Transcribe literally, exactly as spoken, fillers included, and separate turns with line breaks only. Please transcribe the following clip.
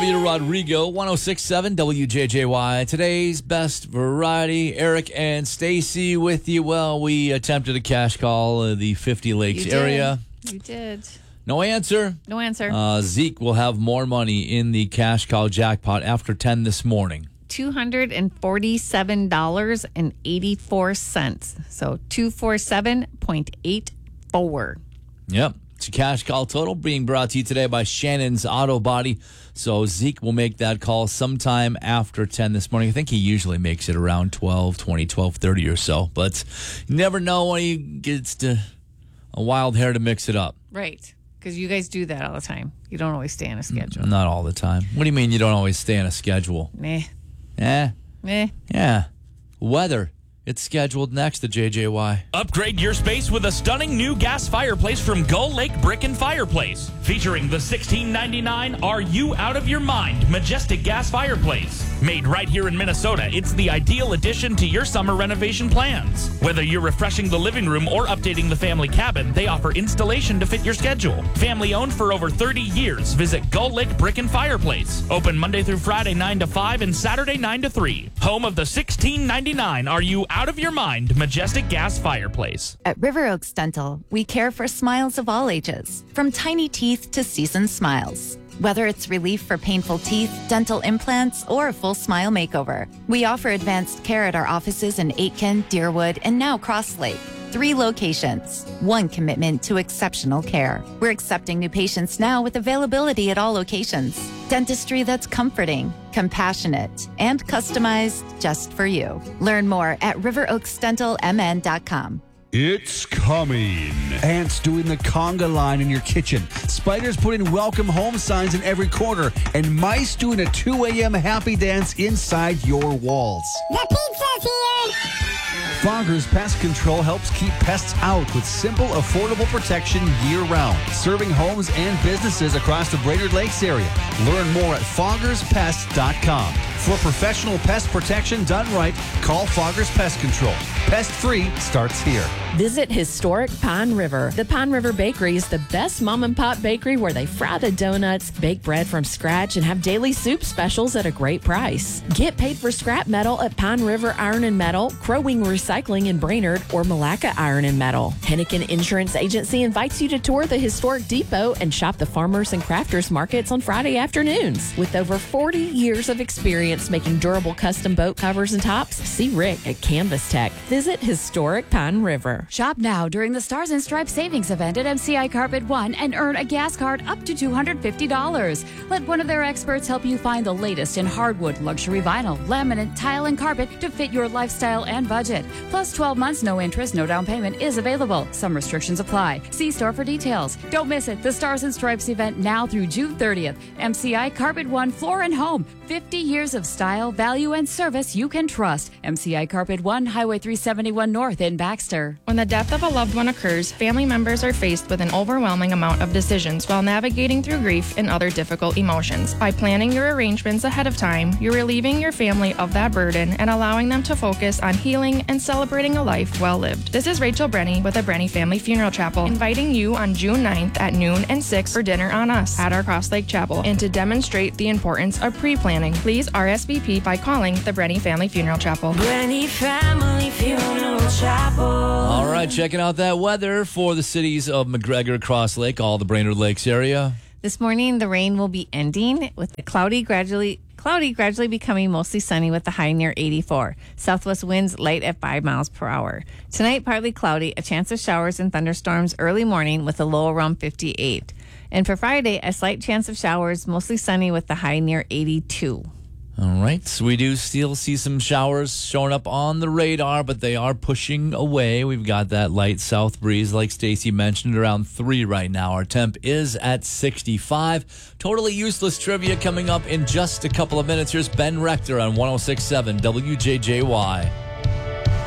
Olivia Rodrigo, one oh six point seven W J J Y. Today's best variety. Eric and Stacy with you. Well, we attempted a cash call in the fifty Lakes
You did.
area.
You did.
No answer.
No answer.
Uh, Zeke will have more money in the cash call jackpot after ten this morning.
two hundred forty-seven dollars and eighty-four cents. So two hundred forty-seven point eight four.
Yep. It's a cash call total being brought to you today by Shannon's Auto Body. So Zeke will make that call sometime after ten this morning. I think he usually makes it around twelve twenty, twelve thirty or so. But you never know when he gets to a wild hair to mix it up.
Right. Because you guys do that all the time. You don't always stay on a schedule.
Not all the time. What do you mean you don't always stay on a schedule?
Meh.
Eh?
Meh.
Yeah. Weather. It's scheduled next to J J Y.
Upgrade your space with a stunning new gas fireplace from Gull Lake Brick and Fireplace. Featuring the sixteen ninety-nine Are You Out of Your Mind Majestic Gas Fireplace. Made right here in Minnesota, it's the ideal addition to your summer renovation plans. Whether you're refreshing the living room or updating the family cabin, they offer installation to fit your schedule. Family owned for over thirty years. Visit Gull Lake Brick and Fireplace. Open Monday through Friday nine to five and Saturday nine to three. Home of the sixteen ninety-nine Are You Out of Your Mind Majestic Gas Fireplace.
At River Oaks Dental, we care for smiles of all ages, from tiny teeth to seasoned smiles. Whether it's relief for painful teeth, dental implants, or a full smile makeover, we offer advanced care at our offices in Aitkin, Deerwood, and now Cross Lake. Three locations, one commitment to exceptional care. We're accepting new patients now with availability at all locations. Dentistry that's comforting, compassionate, and customized just for you. Learn more at river oaks dental m n dot com.
It's coming. Ants doing the conga line in your kitchen. Spiders putting welcome home signs in every corner. And mice doing a two a.m. happy dance inside your walls.
The pizza's here!
Foggers Pest Control helps keep pests out with simple, affordable protection year-round. Serving homes and businesses across the Brainerd Lakes area. Learn more at foggers pest dot com. For professional pest protection done right, call Foggers Pest Control. Pest-free starts here.
Visit historic Pine River. The Pine River Bakery is the best mom-and-pop bakery where they fry the donuts, bake bread from scratch, and have daily soup specials at a great price. Get paid for scrap metal at Pine River Iron and Metal, Crow Wing Recycling in Brainerd, or Malacca Iron and Metal. Hennigan Insurance Agency invites you to tour the historic depot and shop the farmers and crafters markets on Friday afternoons. With over forty years of experience making durable custom boat covers and tops, see Rick at Canvas Tech. Visit historic Pine River.
Shop now during the Stars and Stripes savings event at M C I Carpet One and earn a gas card up to two hundred fifty dollars. Let one of their experts help you find the latest in hardwood, luxury vinyl, laminate, tile, and carpet to fit your lifestyle and budget. Plus twelve months, no interest, no down payment is available. Some restrictions apply. See store for details. Don't miss it. The Stars and Stripes event now through June thirtieth. M C I Carpet One Floor and Home. fifty years of style, value, and service you can trust. M C I Carpet One, Highway three seventy-one North in Baxter.
When the death of a loved one occurs, family members are faced with an overwhelming amount of decisions while navigating through grief and other difficult emotions. By planning your arrangements ahead of time, you're relieving your family of that burden and allowing them to focus on healing and celebrating a life well lived. This is Rachel Brenny with the Brenny Family Funeral Chapel, inviting you on June ninth at noon and six for dinner on us at our Cross Lake Chapel. And to demonstrate the importance of pre-planning, please R S V P by calling the Brenny Family Funeral Chapel.
Brenny Family Funeral Chapel.
All right, checking out that weather for the cities of McGregor, Cross Lake, all the Brainerd Lakes area.
This morning, the rain will be ending with the cloudy gradually cloudy gradually becoming mostly sunny with the high near eighty-four. Southwest winds light at five miles per hour. Tonight, partly cloudy, a chance of showers and thunderstorms early morning with a low around fifty-eight. And for Friday, a slight chance of showers, mostly sunny with the high near eighty-two.
All right, so we do still see some showers showing up on the radar, but they are pushing away. We've got that light south breeze, like Stacy mentioned, around three right now. Our temp is at sixty-five. Totally useless trivia coming up in just a couple of minutes. Here's Ben Rector on one oh six point seven W J J Y.